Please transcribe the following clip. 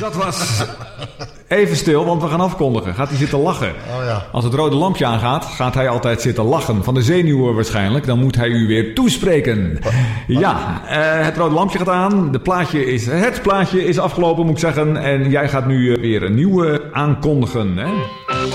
Dat was even stil, want we gaan afkondigen. Gaat hij zitten lachen? Oh ja. Als het rode lampje aangaat, gaat hij altijd zitten lachen. Van de zenuwen waarschijnlijk. Dan moet hij u weer toespreken. Ja, het rode lampje gaat aan. Het plaatje is afgelopen, moet ik zeggen. En jij gaat nu weer een nieuwe aankondigen, hè?